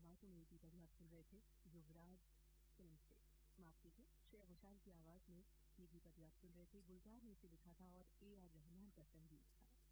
आवाजों में ये गीत अभी आप सुन रहे थे युवराज फिल्म से, माफ कीजिए, श्रेया घोषाल की आवाज में ये गीत अभी आप सुन रहे थे। गुलजार ने इसे लिखा था और A.R. रहमान का संगीत था।